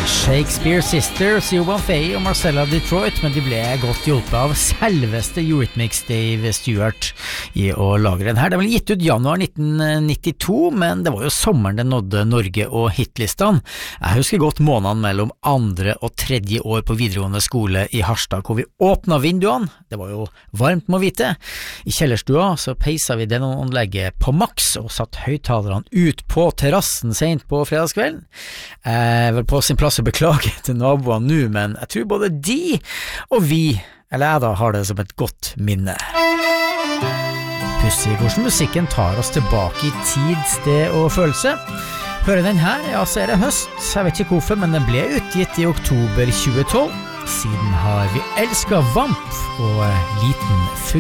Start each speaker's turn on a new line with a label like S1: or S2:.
S1: Shakespeare Sisters, Johan Fay og Marcella Detroit, men de ble godt hjulpet av selveste Eurythmics Dave Stewart i å lage den her. Den ble gitt ut januar 1992, men det var jo sommeren den nådde Norge og hitlistene. Jeg husker godt månedene mellom andre og tredje år på videregående skole i Harstad, hvor vi åpnet vinduene. Det var jo varmt, må vite. I kjellerstua så peisa vi den anlegget på maks og satt høyttalerne ut på terrassen sent på fredagskvelden. Vel på sin plass å beklage til naboene nå, men jeg tror både de og vi, eller jeg da, har det som et godt minne. Pussig hvordan musikken tar oss tilbake i tid, sted og følelse. Hører den her, ja, så er det høst. Jeg vet ikke hvorfor, men den ble utgitt i oktober 2012. Siden har vi elsket Vamp og Liten Fugl.